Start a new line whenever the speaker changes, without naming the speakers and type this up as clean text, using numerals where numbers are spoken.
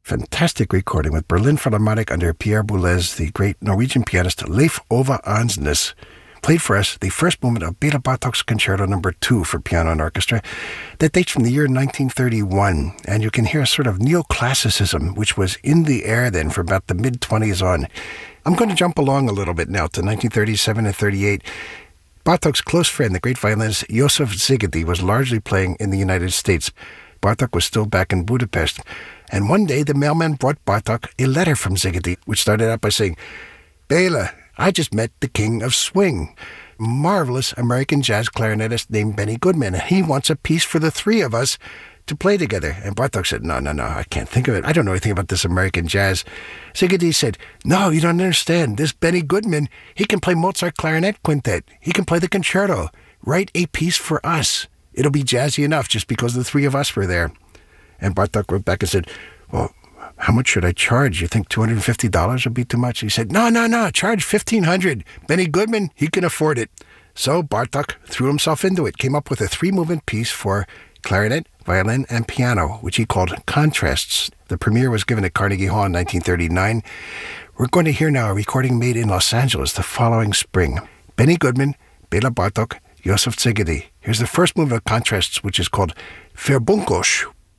Fantastic recording with Berlin Philharmonic under Pierre Boulez, the great Norwegian pianist Leif Ove Ansnes. Played for us the first movement of Bela Bartok's Concerto No. 2 for piano and orchestra. That dates from the year 1931, and you can hear a sort of neoclassicism, which was in the air then for about the mid-20s on. I'm going to jump along a little bit now to 1937 and 38. Bartok's close friend, the great violinist Josef Szigeti, was largely playing in the United States. Bartok was still back in Budapest. And one day the mailman brought Bartok a letter from Szigeti, which started out by saying, "Bela, I just met the king of swing, marvelous American jazz clarinetist named Benny Goodman. He wants a piece for the three of us to play together." And Bartok said, no, I can't think of it. I don't know anything about this American jazz. Szigeti said, "No, you don't understand. This Benny Goodman, he can play Mozart Clarinet Quintet. He can play the concerto. Write a piece for us. It'll be jazzy enough just because the three of us were there." And Bartok wrote back and said, "Well, how much should I charge? You think $250 would be too much?" He said, No, charge $1,500. Benny Goodman, he can afford it. So Bartok threw himself into it, came up with a three-movement piece for clarinet, violin, and piano, which he called Contrasts. The premiere was given at Carnegie Hall in 1939. We're going to hear now a recording made in Los Angeles the following spring. Benny Goodman, Bela Bartok, Josef Szigeti. Here's the first movement of Contrasts, which is called Verbunkosh.